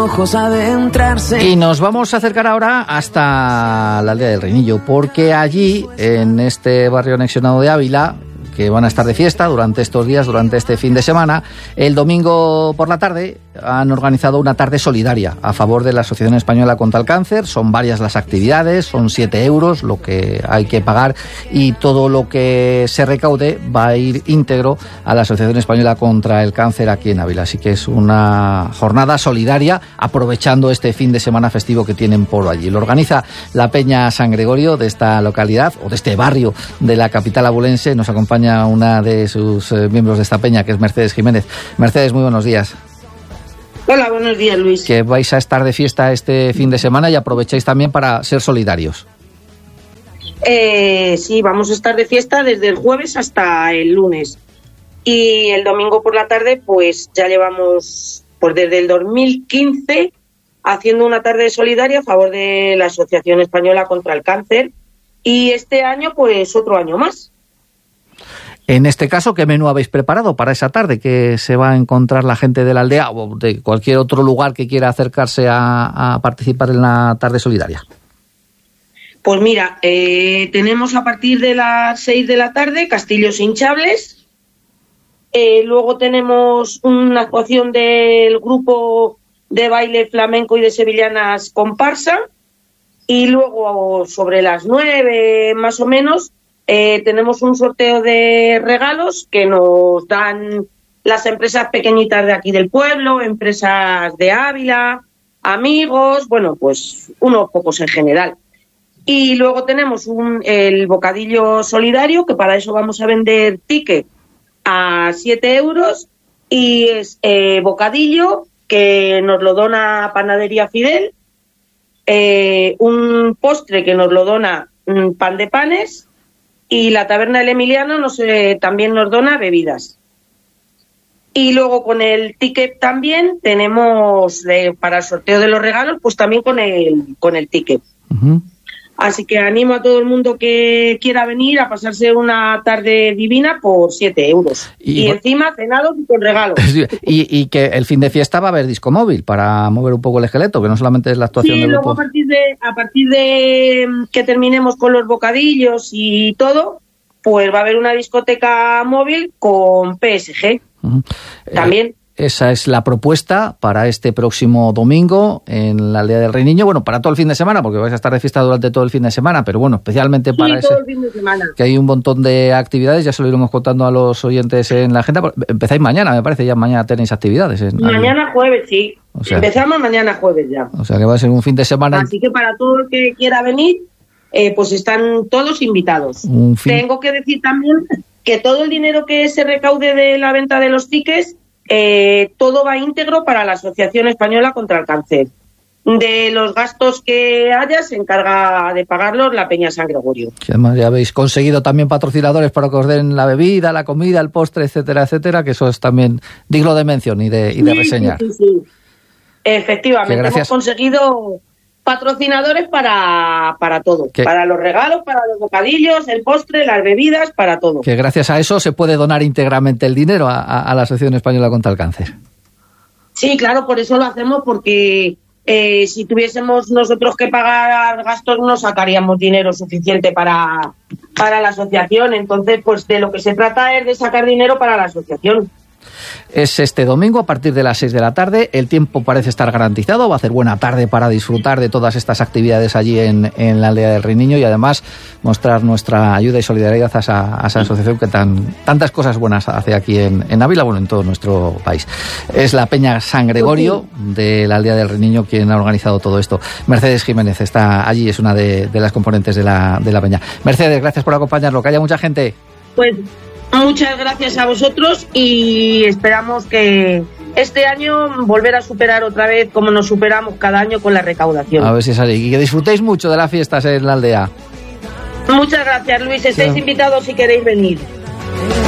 ojos adentrarse. Y nos vamos a acercar ahora hasta la aldea del Reinillo, porque allí, en este barrio anexionado de Ávila, que van a estar de fiesta durante estos días, durante este fin de semana, el domingo por la tarde han organizado una tarde solidaria a favor de la Asociación Española contra el Cáncer. Son varias las actividades, son 7 euros lo que hay que pagar, y todo lo que se recaude va a ir íntegro a la Asociación Española contra el Cáncer aquí en Ávila. Así que es una jornada solidaria aprovechando este fin de semana festivo que tienen por allí. Lo organiza la Peña San Gregorio de esta localidad, o de este barrio de la capital abulense. Nos acompaña una de sus miembros de esta peña, que es Mercedes Jiménez. Mercedes, muy buenos días. Hola, buenos días, Luis. Que vais a estar de fiesta este fin de semana y aprovecháis también para ser solidarios. Sí, vamos a estar de fiesta desde el jueves hasta el lunes. Y el domingo por la tarde, pues ya llevamos, pues desde el 2015, haciendo una tarde solidaria a favor de la Asociación Española contra el Cáncer. Y este año, pues otro año más. En este caso, ¿qué menú habéis preparado para esa tarde que se va a encontrar la gente de la aldea o de cualquier otro lugar que quiera acercarse a participar en la tarde solidaria? Pues mira, tenemos a partir de las 6 de la tarde castillos hinchables. Luego tenemos una actuación del grupo de baile flamenco y de sevillanas comparsa. Y luego, sobre las 9 más o menos, tenemos un sorteo de regalos que nos dan las empresas pequeñitas de aquí del pueblo, empresas de Ávila, amigos, bueno, pues unos pocos en general. Y luego tenemos el bocadillo solidario, que para eso vamos a vender ticket a 7 euros, y es bocadillo que nos lo dona Panadería Fidel, un postre que nos lo dona Pan de Panes, y la Taberna del Emiliano también nos dona bebidas. Y luego con el ticket también tenemos, para el sorteo de los regalos, pues también con el ticket. Uh-huh. Así que animo a todo el mundo que quiera venir a pasarse una tarde divina por 7 euros. Y encima cenados y con regalos. Y que el fin de fiesta va a haber disco móvil para mover un poco el esqueleto, que no solamente es la actuación del grupo. Sí, luego a partir de que terminemos con los bocadillos y todo, pues va a haber una discoteca móvil con PSG. Uh-huh. También. Esa es la propuesta para este próximo domingo en la aldea del Reinillo. Bueno, para todo el fin de semana, porque vais a estar de fiesta durante todo el fin de semana, pero bueno, especialmente para todo el fin de semana. Que hay un montón de actividades, ya se lo iremos contando a los oyentes en la agenda. Empezáis mañana, me parece, ya mañana tenéis actividades. Mañana jueves, sí. O sea, empezamos mañana jueves ya. O sea que va a ser un fin de semana. Así que para todo el que quiera venir, pues están todos invitados. Tengo que decir también que todo el dinero que se recaude de la venta de los tickets, todo va íntegro para la Asociación Española contra el Cáncer. De los gastos que haya se encarga de pagarlos la Peña San Gregorio. Que además ya habéis conseguido también patrocinadores para que os den la bebida, la comida, el postre, etcétera, etcétera, que eso es también digno de mención y de reseñar. Sí. Efectivamente, hemos conseguido patrocinadores para todo, para los regalos, para los bocadillos, el postre, las bebidas, para todo. Que gracias a eso se puede donar íntegramente el dinero a la Asociación Española contra el Cáncer. Sí, claro, por eso lo hacemos, porque si tuviésemos nosotros que pagar gastos no sacaríamos dinero suficiente para la asociación. Entonces, pues de lo que se trata es de sacar dinero para la asociación. Es este domingo a partir de las 6 de la tarde. El tiempo parece estar garantizado. Va a ser buena tarde para disfrutar de todas estas actividades allí en la aldea del Reinillo, y además mostrar nuestra ayuda y solidaridad a esa asociación que tantas cosas buenas hace aquí en Ávila, bueno, en todo nuestro país. Es la Peña San Gregorio de la aldea del Reinillo quien ha organizado todo esto. Mercedes Jiménez está allí, es una de las componentes de la peña. Mercedes, gracias por acompañarnos. Que haya mucha gente. Pues muchas gracias a vosotros, y esperamos que este año volver a superar otra vez como nos superamos cada año con la recaudación. A ver si sale. Y que disfrutéis mucho de las fiestas en la aldea. Muchas gracias, Luis. Estáis invitados si queréis venir.